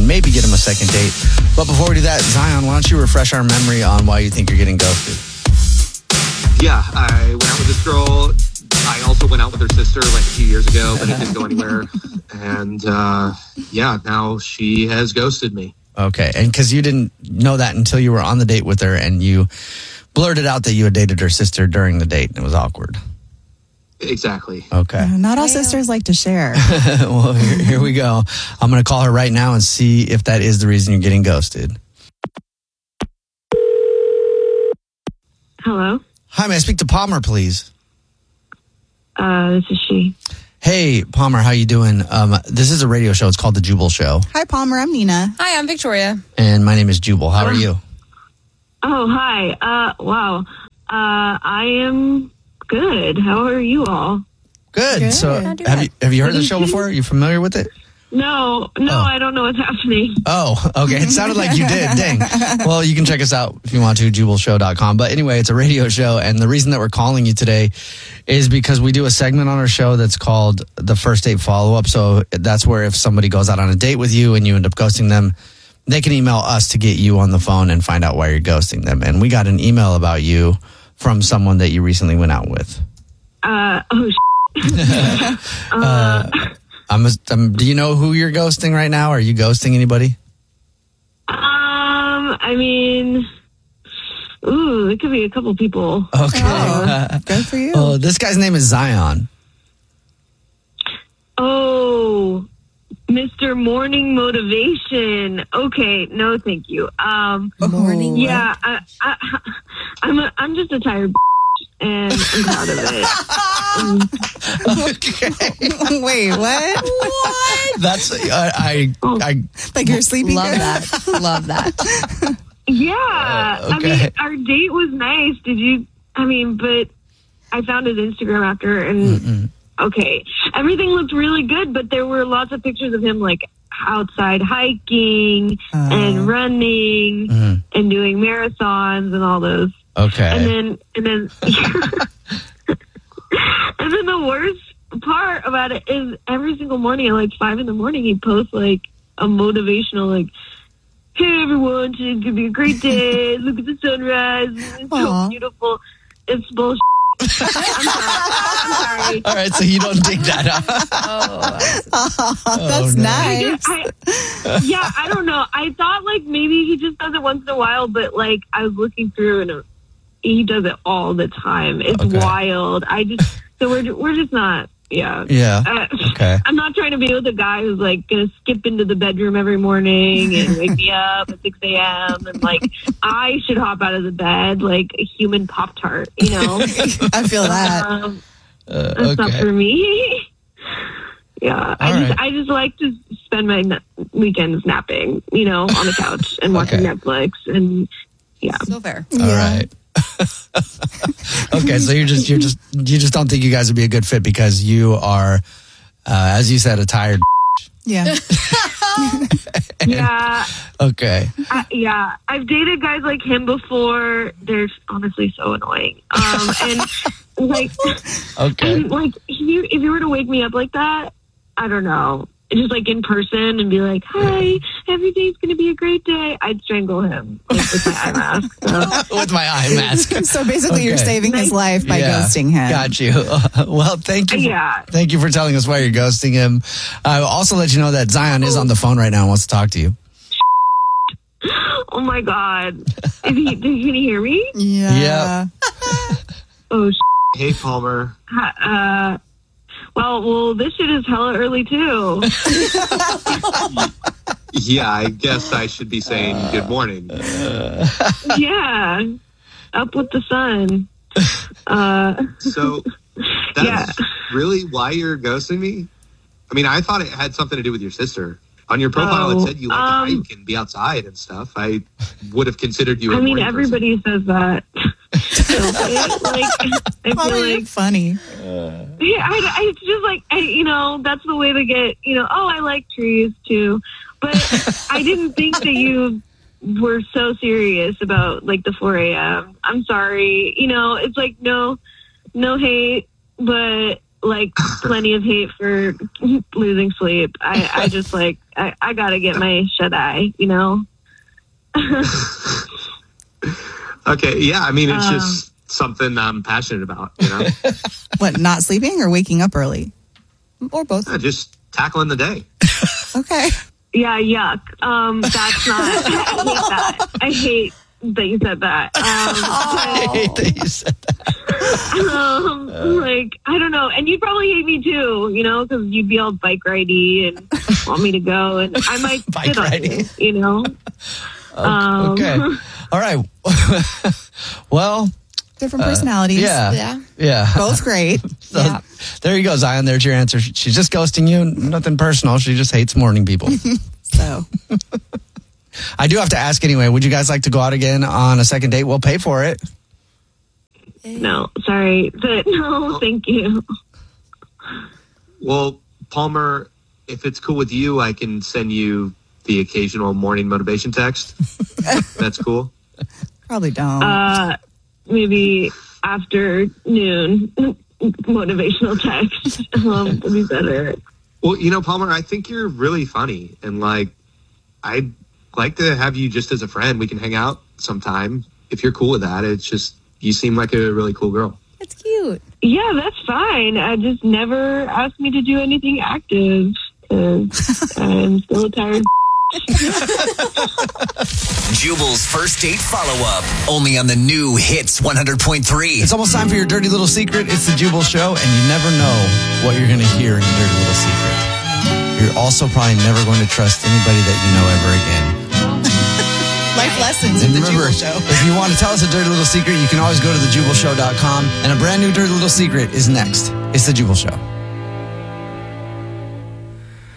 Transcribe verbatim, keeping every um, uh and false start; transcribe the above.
maybe get him a second date. But before we do that, Zion, why don't you refresh our memory on why you think you're getting ghosted? Yeah, I went out with this girl. I also went out with her sister like a few years ago, but it didn't go anywhere. And uh, yeah, now she has ghosted me. Okay, and because you didn't know that until you were on the date with her and you blurted out that you had dated her sister during the date and it was awkward. Exactly. Okay. Uh, not all sisters like to share. Well, here, here we go. I'm going to call her right now and see if that is the reason you're getting ghosted. Hello? Hi, may I speak to Palmer, please? Uh, this is she. Hey, Palmer, how you doing? Um, this is a radio show. It's called The Jubal Show. Hi, Palmer. I'm Nina. Hi, I'm Victoria. And my name is Jubal. How are you? Oh, hi. Uh, wow. Uh, I am good. How are you all? Good. Good. So, Not too have bad. you have you heard of the show before? Are you familiar with it? No, no, Oh. I don't know what's happening. Oh, okay. It sounded like you did. Dang. Well, you can check us out if you want to, jubal show dot com. But anyway, it's a radio show. And the reason that we're calling you today is because we do a segment on our show that's called the First Date Follow-Up. So that's where if somebody goes out on a date with you and you end up ghosting them, they can email us to get you on the phone and find out why you're ghosting them. And we got an email about you from someone that you recently went out with. Uh, oh, Uh, I'm, a, I'm, do you know who you're ghosting right now? Are you ghosting anybody? um, I mean, ooh, it could be a couple people. Okay. Oh, good for you. Oh, this guy's name is Zion. Oh, Mister Morning Motivation. Okay, no, thank you. Um, Morning. yeah, I, I, I'm a, I'm just a tired and I'm proud of it. Okay. Wait, what? What? That's uh, I I Like you're sleeping Love good? that. Love that. Yeah, Uh, I okay. mean, our date was nice. Did you? I mean, but I found his Instagram after, and Mm-mm. okay, everything looked really good. But there were lots of pictures of him like outside hiking Uh. and running Mhm. and doing marathons and all those. Okay. And then, and then, and then the worst part about it is every single morning at like five in the morning, he posts like a motivational, like, "Hey everyone, today's gonna be a great day. Look at the sunrise. It's so Aw. beautiful." It's bullshit. I'm sorry. I'm sorry. All right, so you don't dig that up. Oh, That's no. nice. I, yeah, I don't know. I thought like maybe he just does it once in a while, but like I was looking through and he does it all the time. It's Okay. wild. I just so we're we're just not. Yeah. Yeah. Uh, Okay. I'm not trying to be with a guy who's like gonna skip into the bedroom every morning and wake me up at six a.m. and like I should hop out of the bed like a human Pop Tart. You know. I feel that. Um, Uh, that's not okay. for me. Yeah, I All just right. I just like to spend my na- weekends napping, you know, on the couch and watching Okay. Netflix, and yeah. so fair. All right. Okay, so you're just you're just you just don't think you guys would be a good fit because you are, uh, as you said, a tired. Yeah. Yeah, Okay. I, yeah. I've dated guys like him before. They're honestly so annoying. Um, and like, Okay. and like, if you if you were to wake me up like that, I don't know, just like in person and be like, "Hi, every day's gonna be a great day," I'd strangle him like, with my eye mask. So. With my eye mask. So basically, you're Okay. saving his life by Yeah. ghosting him. Got you. Well, thank you. For, Yeah. Thank you for telling us why you're ghosting him. I will also let you know that Zion is on the phone right now and wants to talk to you. Oh my god! Is he, can he hear me? Yeah. Oh, Hey, Palmer. uh, well, well, this shit is hella early too. Yeah, I guess I should be saying good morning. Yeah, up with the sun. Uh, So that's Yeah. really why you're ghosting me? I mean, I thought it had something to do with your sister. On your profile, Oh, it said you like um, to hike and be outside and stuff. I would have considered you a I mean, morning everybody says that. So, it, like, I Palmer, feel you're like, funny. yeah, I, I it's just like, I, you know, that's the way to get, you know. Oh, I like trees too, but I didn't think that you were so serious about like the four a.m. I'm sorry, you know, it's like no, no hate, but like plenty of hate for losing sleep. I, I just like, I, I gotta get my shut eye, you know? Okay, yeah, I mean, it's Um, just something I'm passionate about, you know? What, not sleeping or waking up early? Or both. Yeah, just tackling the day. Okay. Yeah, yuck. Um, that's not, I hate that. I hate that you said that. Um, I hate that you said that. um, like, I don't know. And you'd probably hate me too, you know, because you'd be all bike ridey and want me to go. And I might Bike sit on ridey. you, you know? Um, Okay. All right. Well, Different personalities. yeah. Yeah. Yeah. Both great. So, Yeah. there you go, Zion. There's your answer. She's just ghosting you. Nothing personal. She just hates morning people. So, I do have to ask anyway. Would you guys like to go out again on a second date? We'll pay for it. no, sorry. But no, thank you. Well, Palmer, if it's cool with you, I can send you the occasional morning motivation text. That's cool. probably don't. Uh, maybe afternoon motivational text um, would be better. Well, you know, Palmer, I think you're really funny. And, like, I'd like to have you just as a friend. We can hang out sometime. If you're cool with that, it's just, you seem like a really cool girl. It's cute. Yeah, that's fine. I just never asked me to do anything active because I'm still a tired. Jubal's first date follow-up, only on the new Hits one hundred point three. It's almost time for your dirty little secret. It's the Jubal Show, and you never know what you're going to hear in your dirty little secret. You're also probably never going to trust anybody that you know ever again. Life lessons And in the remember, Jubal Show. if you want to tell us a dirty little secret, you can always go to the jubal show dot com, and a brand new dirty little secret is next. It's the Jubal Show.